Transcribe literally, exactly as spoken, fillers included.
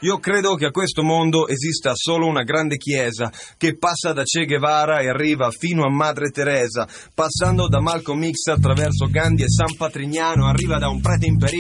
Io credo che a questo mondo esista solo una grande chiesa che passa da Che Guevara e arriva fino a Madre Teresa, passando da Malcolm X attraverso Gandhi e San Patrignano, arriva da un prete in pericolo